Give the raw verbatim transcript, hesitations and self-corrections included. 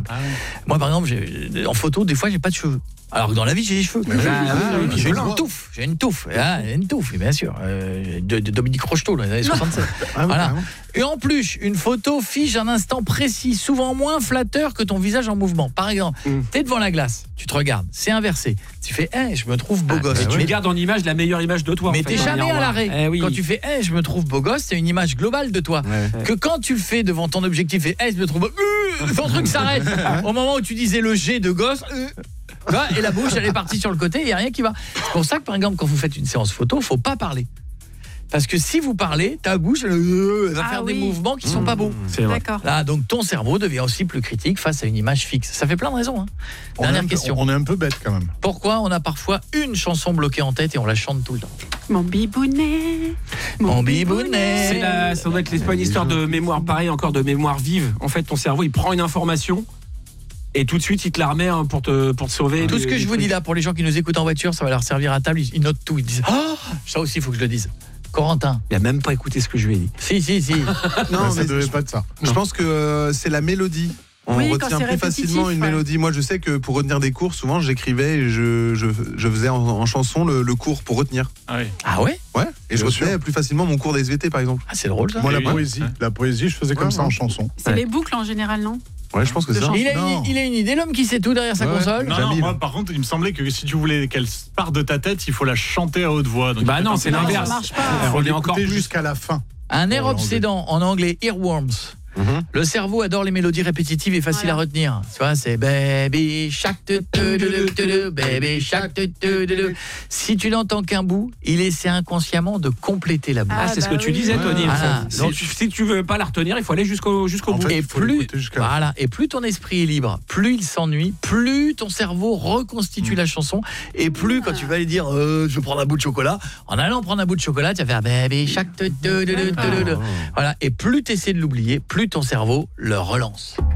Ah ouais. Moi, par exemple, j'ai, en photo, des fois, j'ai pas de cheveux. Alors que dans la vie, j'ai des cheveux. Ah, oui, j'ai voilà. une touffe, j'ai une touffe. Ah, une touffe, bien sûr. Euh, de, de Dominique Rocheteau, dans les années soixante-sept. Ah, oui, Voilà. carrément. Et en plus, une photo fige un instant précis, souvent moins flatteur que ton visage en mouvement. Par exemple, Mm. t'es devant la glace, tu te regardes, c'est inversé. Tu fais, eh, je me trouve beau Ah, gosse. et tu Mais- gardes en image la meilleure image de toi. mais en fait, t'es dans le jamais à miroir. l'arrêt. Eh oui. Quand tu fais, eh, je me trouve beau gosse, c'est une image globale de toi. Ouais. Que quand tu le fais devant ton objectif et, eh, je me trouve beau, euh, ton truc s'arrête. Au moment où tu disais le G de gosse, euh, tu vois, et la bouche, elle est partie sur le côté, il n'y a rien qui va. C'est pour ça que, par exemple, quand vous faites une séance photo, faut pas parler. Parce que si vous parlez, ta bouche elle, euh, va Ah faire des oui. mouvements qui sont pas beaux. C'est vrai. D'accord. Là, donc ton cerveau devient aussi plus critique face à une image fixe. Ça fait plein de raisons. Hein. On est un Dernière peu- question. On est un peu bête quand même. Pourquoi on a parfois une chanson bloquée en tête et on la chante tout le temps? Mon bibounet. Mon bibounet. C'est la, ça doit être c'est pas une histoire de mémoire, pareil, encore de mémoire vive. En fait, ton cerveau, il prend une information et tout de suite, il te la remet hein, pour te pour te sauver. Tout des- ce que des je vous trucs. dis là, pour les gens qui nous écoutent en voiture, ça va leur servir à table. Ils ils notent tout. Ils disent, ah, ça aussi, il faut que je le dise. Corentin. Il a même pas écouté ce que je lui ai dit. Si, si, si. Non, Bah, ça mais devait je, pas être ça. je pense que euh, c'est la mélodie. On Oui, quand retient c'est plus répétitif, facilement une ouais. mélodie. Moi, je sais que pour retenir des cours, souvent, j'écrivais et je, je, je faisais en, en chanson le, le cours pour retenir. Ah oui. Ah ouais? Ouais. Et je Bien retenais sûr. plus facilement mon cours d'S V T, par exemple. Ah, c'est drôle ça. Moi, la oui. poésie, Ouais. la poésie, je faisais comme Ouais, ça ouais. en chanson. C'est Ouais. les boucles en général, non? Ouais, je pense que c'est ça. Il a, Non. une, il a une idée, l'homme qui sait tout derrière sa Ouais. console. Non, non, Jamil. moi, par contre, il me semblait que si tu voulais qu'elle parte de ta tête, il faut la chanter à haute voix. Donc, Bah il non, faut c'est faire Non, ça l'inverse. marche pas. Il faut On est encore l'écouter plus. jusqu'à la fin. Un air Oh, obsédant, en anglais, earworms. Mhm. Le cerveau adore les mélodies répétitives et faciles Voilà. à retenir. Tu vois, c'est baby shark, tu, tu, tu, tu, tu, tu, baby shark, tu, tu, tu, tu. Si tu n'entends qu'un bout, il essaie inconsciemment de compléter la boucle. Ah, Ah, c'est ce bah que tu oui. disais, Tony. en Ah, fait. donc- si, tu, si tu veux pas la retenir, il faut aller jusqu'au jusqu'au En bout. fait, et il faut plus l'écouter jusqu'à la fin. voilà, et plus ton esprit est libre, plus il s'ennuie, plus ton cerveau reconstitue la chanson et plus quand tu vas aller dire euh, je veux prendre un bout de chocolat, en allant prendre un bout de chocolat, tu vas faire baby shark, tu, tu, tu, tu, tu, tu. Voilà, et plus tu essaies de l'oublier, plus ton cerveau le relance.